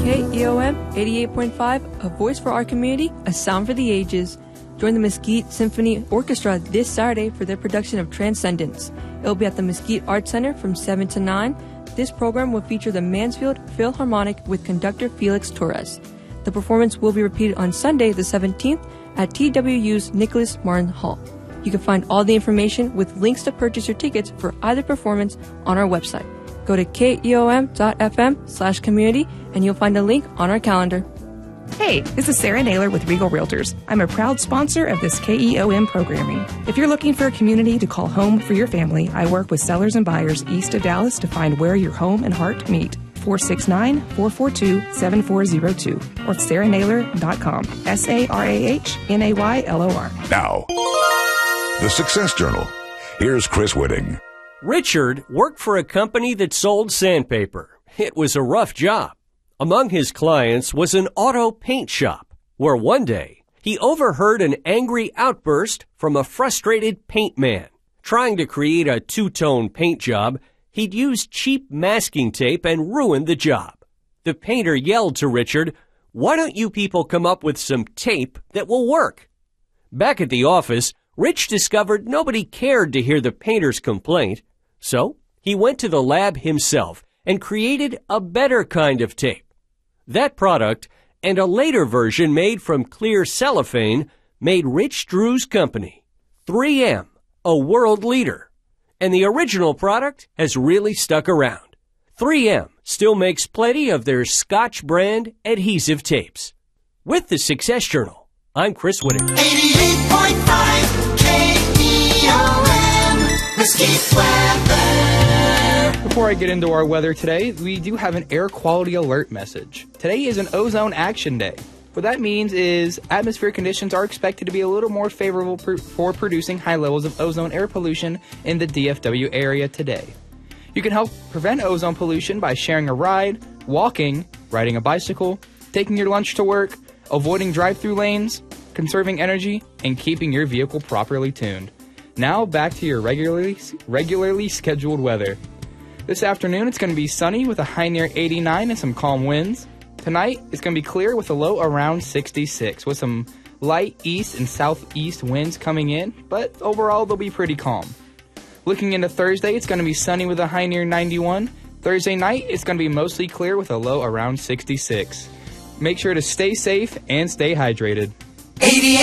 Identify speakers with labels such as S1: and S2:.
S1: KEOM 88.5, a voice for our community, a sound for the ages. Join the Mesquite Symphony Orchestra this Saturday for their production of Transcendence. It will be at the Mesquite Arts Center from 7 to 9. This program will feature the Mansfield Philharmonic with conductor Felix Torres. The performance will be repeated on Sunday the 17th at TWU's Nicholas Martin Hall. You can find all the information with links to purchase your tickets for either performance on our website. Go to keom.fm/community and you'll find a link on our calendar.
S2: Hey, this is Sarah Naylor with Regal Realtors. I'm a proud sponsor of this KEOM programming. If you're looking for a community to call home for your family, I work with sellers and buyers east of Dallas to find where your home and heart meet. 469-442-7402 or sarahnaylor.com. SARAHNAYLOR.
S3: Now, the Success Journal. Here's Chris Whitting.
S4: Richard worked for a company that sold sandpaper. It was a rough job. Among his clients was an auto paint shop, where one day he overheard an angry outburst from a frustrated paint man. Trying to create a two-tone paint job, he'd used cheap masking tape and ruined the job. The painter yelled to Richard, "Why don't you people come up with some tape that will work?" Back at the office, Rich discovered nobody cared to hear the painter's complaint, so he went to the lab himself and created a better kind of tape. That product, and a later version made from clear cellophane, made Rich Drew's company, 3M, a world leader. And the original product has really stuck around. 3M still makes plenty of their Scotch brand adhesive tapes. With the Success Journal, I'm Chris Whitting.
S5: 88.5 KEOM, Mesquite Weather.
S6: Before I get into our weather today, we do have an air quality alert message. Today is an ozone action day. What that means is atmospheric conditions are expected to be a little more favorable for producing high levels of ozone air pollution in the DFW area today. You can help prevent ozone pollution by sharing a ride, walking, riding a bicycle, taking your lunch to work, avoiding drive-through lanes, conserving energy, and keeping your vehicle properly tuned. Now back to your regularly scheduled weather. This afternoon it's going to be sunny with a high near 89 and some calm winds. Tonight it's going to be clear with a low around 66 with some light east and southeast winds coming in, but overall they'll be pretty calm. Looking into Thursday, it's going to be sunny with a high near 91. Thursday night it's going to be mostly clear with a low around 66. Make sure to stay safe and stay hydrated.
S5: 88